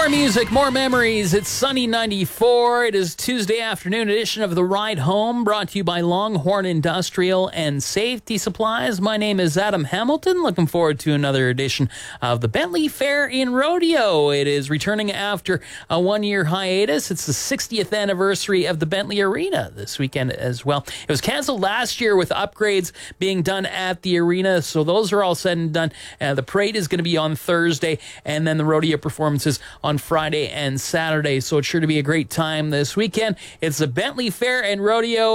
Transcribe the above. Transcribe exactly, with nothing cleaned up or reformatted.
More music, more memories. It's Sunny ninety-four. It is Tuesday afternoon edition of The Ride Home, brought to you by Longhorn Industrial and Safety Supplies. My name is Adam Hamilton. Looking forward to another edition of the Bentley Fair in Rodeo. It is returning after a one-year hiatus. It's the sixtieth anniversary of the Bentley Arena this weekend as well. It was canceled last year with upgrades being done at the arena, so those are all said and done. Uh, the parade is going to be on Thursday, and then the rodeo performances on Friday and Saturday, so it's sure to be a great time this weekend. It's the Bentley Fair and Rodeo.